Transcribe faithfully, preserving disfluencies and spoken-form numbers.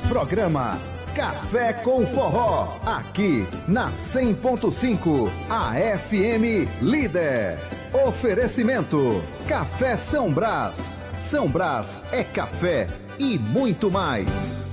Programa Café com Forró, aqui na cem ponto cinco, a F M Líder. Oferecimento Café São Brás. São Brás é café e muito mais.